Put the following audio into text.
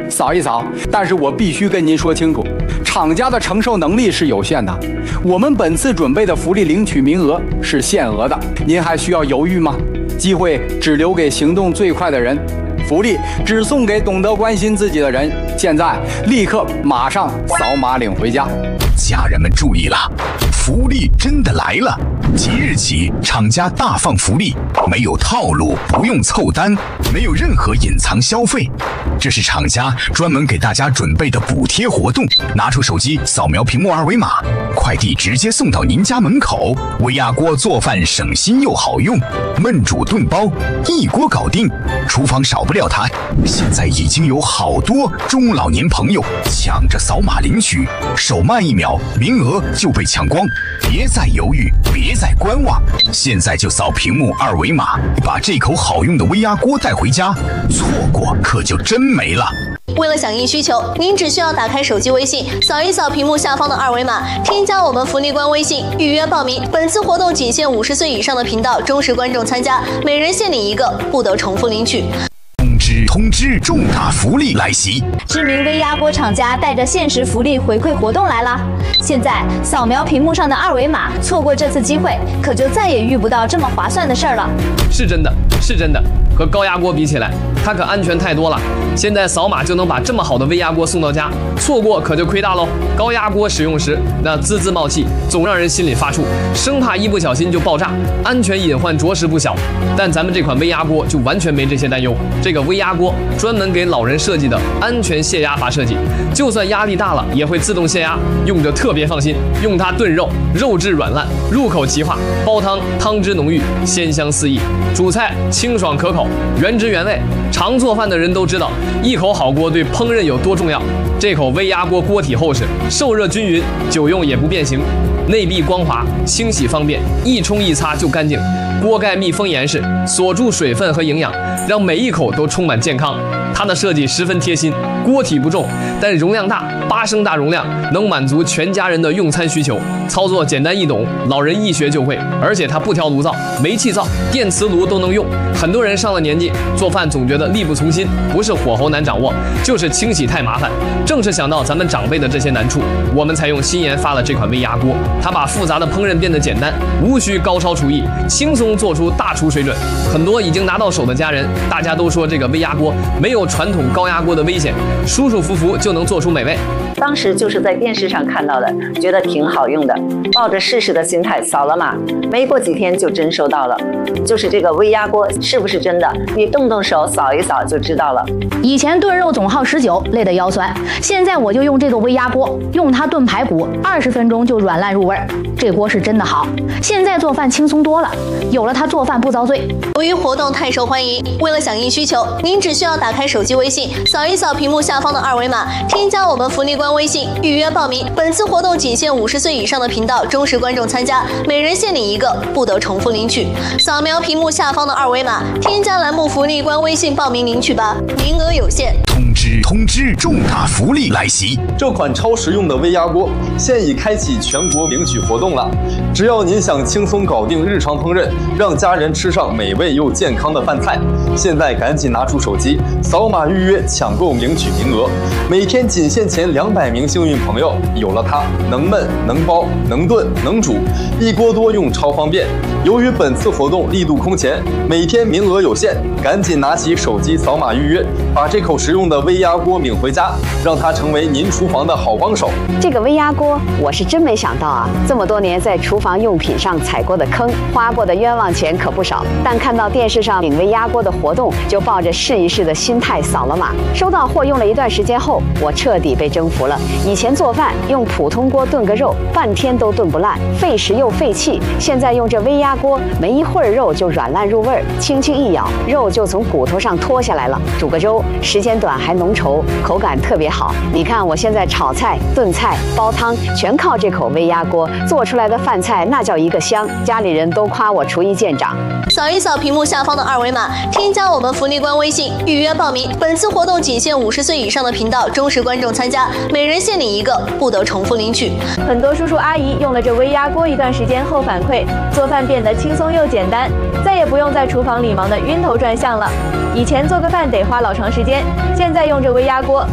扫一扫。但是我必须跟您说清楚，厂家的承受能力是有限的。我们本次准备的福利领取名额是限额的，您还需要犹豫吗？机会只留给行动最快的人，福利只送给懂得关心自己的人。现在立刻马上扫码领回家。 家人们注意了，福利真的来了！即日起，厂家大放福利，没有套路，不用凑单，没有任何隐藏消费。这是厂家专门给大家准备的补贴活动。拿出手机扫描屏幕二维码，快递直接送到您家门口。微压锅做饭省心又好用，焖煮炖煲一锅搞定，厨房少不了它。现在已经有好多中老年朋友抢着扫码领取，手慢1秒，名额就被抢光。别再犹豫，别再观望，现在就扫屏幕二维码，把这口好用的微压锅带回家，错过可就真没了。 为了响应需求，您只需要打开手机微信，扫一扫屏幕下方的二维码，添加我们福利官微信，预约报名。本次活动仅限50岁以上的频道忠实观众参加，每人限领1个，不得重复领取。 通知，重大福利来袭！ 知名微压锅厂家带着限时福利回馈活动来了。现在扫描屏幕上的二维码，错过这次机会，可就再也遇不到这么划算的事儿了。 是真的，是真的，和高压锅比起来，它可安全太多了。现在扫码就能把这么好的微压锅送到家，错过可就亏大喽。高压锅使用时，那滋滋冒气，总让人心里发怵，生怕一不小心就爆炸，安全隐患着实不小。但咱们这款微压锅就完全没这些担忧。这个微压锅专门给老人设计的安全泄压阀设计，就算压力大了也会自动泄压，用着特别放心。用它炖肉，肉质软烂，入口即化；煲汤，汤汁浓郁，鲜香四溢；煮菜清爽可口，原汁原味。常做饭的人都知道，一口好锅对烹饪有多重要。这口微压锅锅体厚实，受热均匀，久用也不变形，内壁光滑，清洗方便，一冲一擦就干净。锅盖密封严实，锁住水分和营养，让每一口都充满健康。它的设计十分贴心，锅体不重，但容量大，8升大容量，能满足全家人的用餐需求。操作简单易懂，老人一学就会。而且它不挑炉灶、煤气灶、电磁炉都能用。很多人上了年纪，做饭总觉得力不从心，不是火候难掌握，就是清洗太麻烦。正是想到咱们长辈的这些难处，我们才用新研发了这款微压锅。它把复杂的烹饪变得简单，无需高超厨艺，轻松做出大厨水准。很多已经拿到手的家人，大家都说这个微压锅没有传统高压锅的危险，舒舒服服就能做出美味。 当时就是在电视上看到的，觉得挺好用的，抱着试试的心态扫了码，没过几天就真收到了。就是这个微压锅是不是真的，你动动手扫一扫就知道了。 以前炖肉总耗19，累得腰酸，现在我就用这个微压锅，用它炖排骨，20分钟就软烂入味儿。这锅是真的好，现在做饭轻松多了，有了它做饭不遭罪。 由于活动太受欢迎，为了响应需求，您只需要打开手机微信，扫一扫屏幕下方的二维码，添加我们福利官微信，预约报名。本次活动仅限50岁以上的频道忠实观众参加，每人限领1个，不得重复领取。扫描屏幕下方的二维码，添加栏目福利官微信报名领取吧，名额有限。 通知，重大福利来袭！ 这款超实用的微压锅现已开启全国领取活动了。只要您想轻松搞定日常烹饪，让家人吃上美味又健康的饭菜，现在赶紧拿出手机，扫码预约抢购领取名额。每天仅限前200名幸运朋友，有了它，能焖能煲能炖能煮，一锅多用超方便。由于本次活动力度空前，每天名额有限，赶紧拿起手机扫码预约，把这口实用的微压锅领回家，让它成为您厨房的好帮手。 这个微压锅我是真没想到啊，这么多年在厨房用品上踩过的坑，花过的冤枉钱可不少。但看到电视上领微压锅的活动，就抱着试一试的心态扫了码。收到货用了一段时间后，我彻底被征服了。以前做饭用普通锅炖个肉，半天都炖不烂，费时又费气。现在用这微压锅，没一会儿肉就软烂入味儿，轻轻一咬，肉就从骨头上脱下来了。煮个粥，时间短还浓稠，口感特别好。你看我现在炒菜、炖菜、煲汤，全靠这口微压锅做出来的饭菜，那叫一个香，家里人都夸我厨艺见长。 扫一扫屏幕下方的二维码，添加我们福利官微信，预约报名。本次活动仅限50岁以上的频道忠实观众参加，每人限领1个，不得重复领取。 很多叔叔阿姨用了这微压锅一段时间后反馈，做饭变得轻松又简单，再也不用在厨房里忙得晕头转向了。以前做个饭得花老长时间，现在用这微压锅